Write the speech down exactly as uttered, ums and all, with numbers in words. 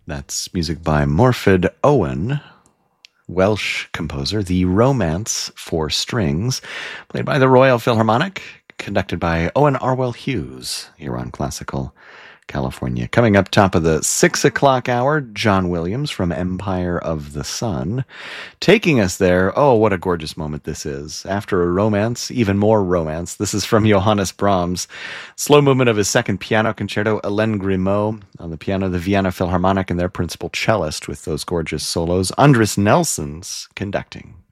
That's music by Morfydd Owen, Welsh composer. The Romance for Strings, played by the Royal Philharmonic, conducted by Owen Arwell Hughes here on Classical California. Coming up top of the six o'clock hour, John Williams from Empire of the Sun, taking us there. Oh, what a gorgeous moment this is. After a romance, even more romance. This is from Johannes Brahms. Slow movement of his second piano concerto, Hélène Grimaud on the piano, the Vienna Philharmonic and their principal cellist with those gorgeous solos. Andris Nelsons conducting.